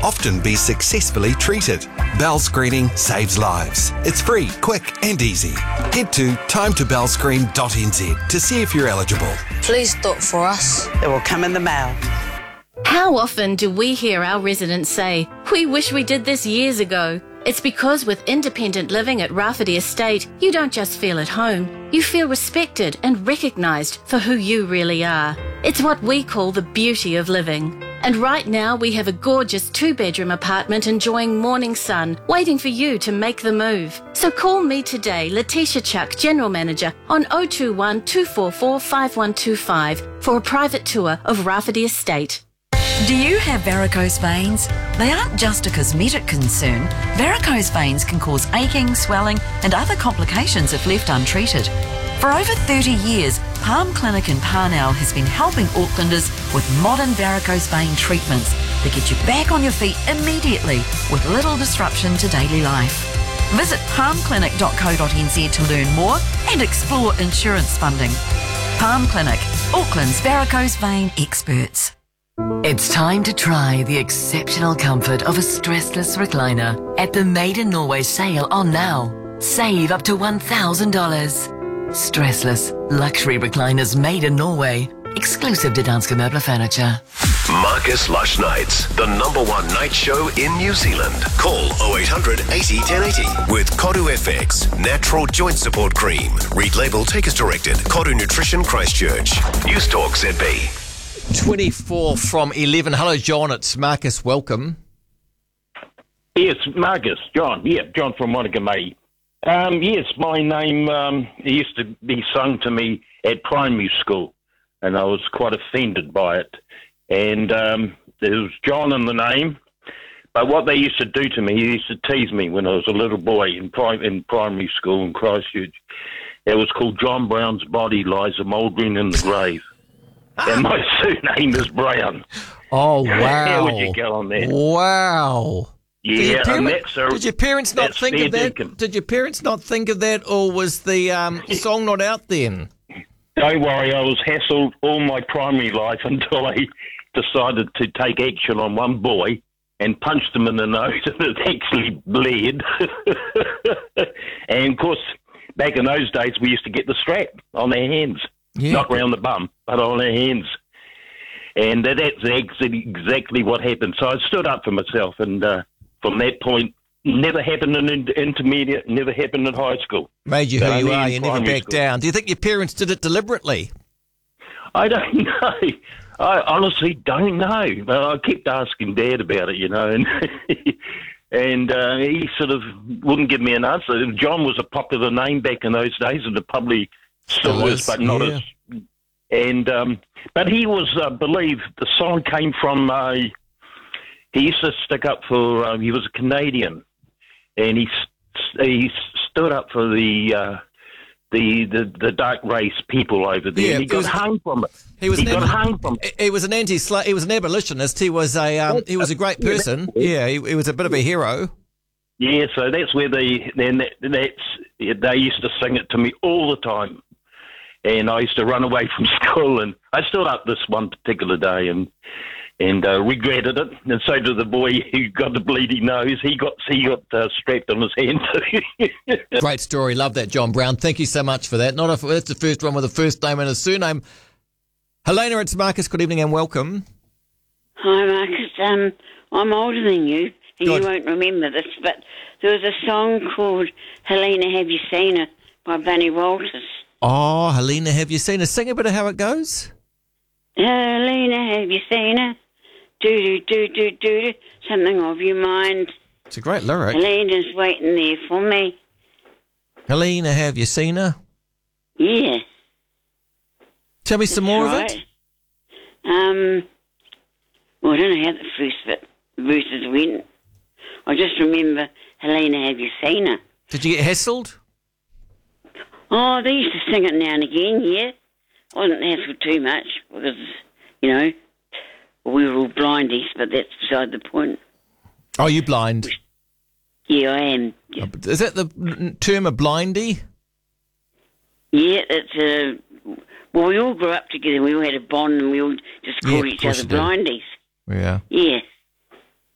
often be successfully treated. Bowel screening saves lives. It's free, quick and easy. Head to timetobowelscreen.nz to see if you're eligible. Please do it for us. It will come in the mail. How often do we hear our residents say, "We wish we did this years ago"? It's because with independent living at Rafferty Estate, you don't just feel at home, you feel respected and recognised for who you really are. It's what we call the beauty of living. And right now we have a gorgeous 2-bedroom apartment enjoying morning sun, waiting for you to make the move. So call me today, Letitia Chuck, General Manager, on 021 244 5125 for a private tour of Rafferty Estate. Do you have varicose veins? They aren't just a cosmetic concern. Varicose veins can cause aching, swelling and other complications if left untreated. For over 30 years, Palm Clinic in Parnell has been helping Aucklanders with modern varicose vein treatments that get you back on your feet immediately with little disruption to daily life. Visit palmclinic.co.nz to learn more and explore insurance funding. Palm Clinic, Auckland's varicose vein experts. It's time to try the exceptional comfort of a stressless recliner at the Made in Norway sale on now. Save up to $1,000. Stressless luxury recliners made in Norway. Exclusive to Danske Møbler Furniture. Marcus Lush Nights, the #1 night show in New Zealand. Call 0800 80 1080 with Kodu FX, natural joint support cream. Read label, take as directed. Kodu Nutrition Christchurch. News Talk ZB. 24 from 11. Hello, John. It's Marcus. Welcome. Yes, Marcus. John. Yeah, John from Monica May. Yes, my name used to be sung to me at primary school, and I was quite offended by it. And there was John in the name, but what they used to do to me, they used to tease me when I was a little boy in primary school in Christchurch. It was called John Brown's Body Lies a Mouldering in the Grave. And my surname is Brown. Oh, wow. How would you go on that? Wow. Yeah, did your parents not think of that? Did your parents not think of that, or was the song not out then? Don't worry, I was hassled all my primary life until I decided to take action on one boy and punched him in the nose, and it actually bled. And, of course, back in those days, we used to get the strap on our hands. Yeah. Not round the bum, but on our hands. And that's exactly what happened. So I stood up for myself, and from that point, never happened in intermediate, never happened in high school. Made you who you are, you never backed down. Do you think your parents did it deliberately? I don't know. I honestly don't know. But I kept asking Dad about it, and he sort of wouldn't give me an answer. John was a popular name back in those days, and it probably still is, but not as. And but he was, I believe, the song came from. He used to stick up for. He was a Canadian, and he stood up for the dark race people over there. Yeah, and he got hung from it. He got hung from it. He was an He was an abolitionist. He was a great person. Yeah, he was a bit of a hero. Yeah, so that's where they used to sing it to me all the time. And I used to run away from school, and I stood up this one particular day and regretted it. And so did the boy who got the bleeding nose. He got strapped on his hand too. Great story. Love that, John Brown. Thank you so much for that. That's the first one with a first name and a surname. Helena, it's Marcus. Good evening and welcome. Hi, Marcus. I'm older than you, and you won't remember this, but there was a song called Helena, Have You Seen Her by Bunny Walters. Oh, Helena, have you seen her? Sing a bit of how it goes. Helena, have you seen her? Do, something of your mind. It's a great lyric. Helena's waiting there for me. Helena, have you seen her? Yeah. Tell me some more of it. Well, I don't know how the verses went. I just remember, Helena, have you seen her? Did you get hassled? Oh, they used to sing it now and again, yeah. I wasn't hassled too much because, we were all blindies, but that's beside the point. Oh, you blind? Yeah, I am. Yeah. Is that the term, a blindy? Yeah, it's well, we all grew up together. We all had a bond and we all just called each other blindies. Yeah. Yeah.